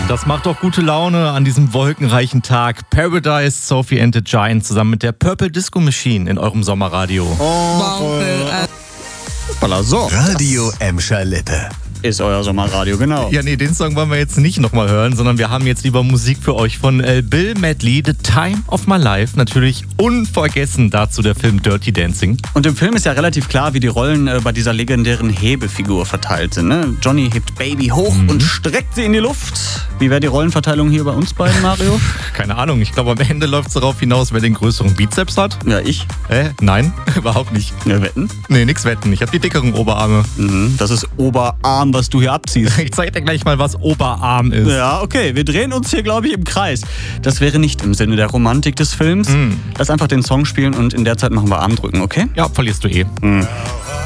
Das macht doch gute Laune an diesem wolkenreichen Tag. Paradise, Sophie and the Giant zusammen mit der Purple Disco Machine in eurem Sommerradio. So. Radio Emscher Lippe. Ist euer Sommerradio, genau. Ja, nee, den Song wollen wir jetzt nicht nochmal hören, sondern wir haben jetzt lieber Musik für euch von Bill Medley, The Time of My Life. Natürlich unvergessen dazu der Film Dirty Dancing. Und im Film ist ja relativ klar, wie die Rollen bei dieser legendären Hebefigur verteilt sind. Ne? Johnny hebt Baby hoch und streckt sie in die Luft. Wie wäre die Rollenverteilung hier bei uns beiden, Mario? Keine Ahnung, ich glaube am Ende läuft es darauf hinaus, wer den größeren Bizeps hat. Ja, ich. Nein, überhaupt nicht. Ja, wetten? Nee, nix wetten. Ich habe die dickeren Oberarme. Das ist Oberarm, was du hier abziehst. Ich zeig dir gleich mal, was Oberarm ist. Ja, okay. Wir drehen uns hier, glaube ich, im Kreis. Das wäre nicht im Sinne der Romantik des Films. Lass einfach den Song spielen und in der Zeit machen wir Armdrücken, okay? Ja, verlierst du eh.